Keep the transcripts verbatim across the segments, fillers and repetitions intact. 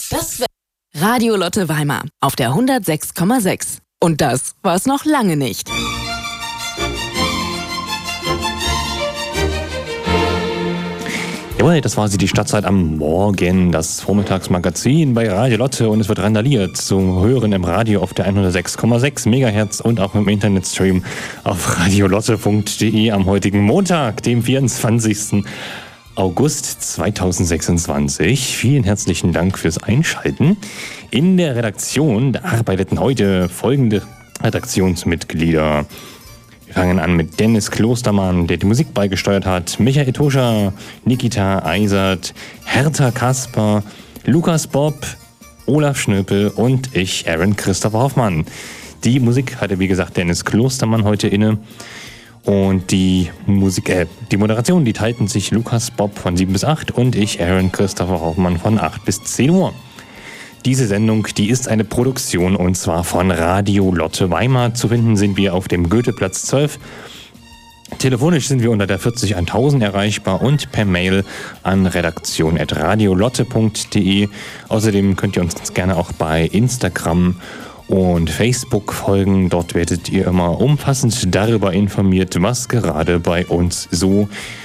Das Radio Lotte Weimar auf der hundertsechs Komma sechs. Und das war's noch lange nicht. Jawohl, das war sie, die Stadtzeit am Morgen, das Vormittagsmagazin bei Radio Lotte, und es wird randaliert zum Hören im Radio auf der hundertsechs Komma sechs Megahertz und auch im Internetstream auf radiolotte punkt de am heutigen Montag, dem vierundzwanzigsten August zweitausendsechsundzwanzig. Vielen herzlichen Dank fürs Einschalten. In der Redaktion arbeiteten heute folgende Redaktionsmitglieder. Wir fangen an mit Dennis Klostermann, der die Musik beigesteuert hat, Michael Toscher, Nikita Eisert, Hertha Kasper, Lukas Bob, Olaf Schnöpel und ich, Aaron Christopher Hoffmann. Die Musik hatte, wie gesagt, Dennis Klostermann heute inne. Und die Musik, äh, die Moderation, die teilten sich Lukas Bob von sieben bis acht und ich, Aaron Christopher Hoffmann, von acht bis zehn Uhr. Diese Sendung, die ist eine Produktion, und zwar von Radio Lotte Weimar. Zu finden sind wir auf dem Goetheplatz zwölf. Telefonisch sind wir unter der vierzig tausend erreichbar und per Mail an redaktion at radiolotte punkt de. Außerdem könnt ihr uns gerne auch bei Instagram und Facebook folgen. Dort werdet ihr immer umfassend darüber informiert, was gerade bei uns so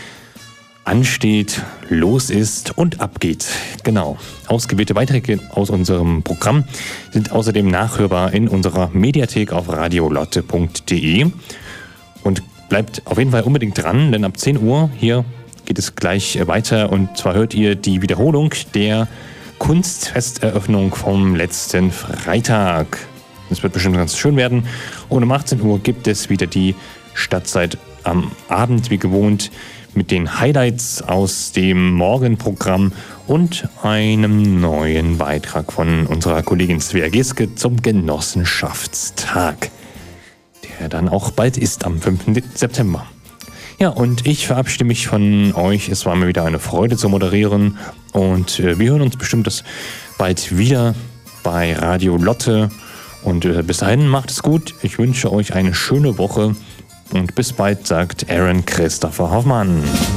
ansteht, los ist und abgeht. Genau. Ausgewählte Beiträge aus unserem Programm sind außerdem nachhörbar in unserer Mediathek auf radiolotte punkt de. Und bleibt auf jeden Fall unbedingt dran, denn ab zehn Uhr hier geht es gleich weiter, und zwar hört ihr die Wiederholung der Kunstfesteröffnung vom letzten Freitag. Das wird bestimmt ganz schön werden. Und um achtzehn Uhr gibt es wieder die Stadtzeit am Abend, wie gewohnt, mit den Highlights aus dem Morgenprogramm und einem neuen Beitrag von unserer Kollegin Svea Geske zum Genossenschaftstag, der dann auch bald ist, am fünften September. Ja, und ich verabschiede mich von euch. Es war mir wieder eine Freude zu moderieren, und äh, wir hören uns bestimmt das bald wieder bei Radio Lotte. Und äh, bis dahin, macht es gut. Ich wünsche euch eine schöne Woche. Und bis bald, sagt Aaron Christopher Hoffmann.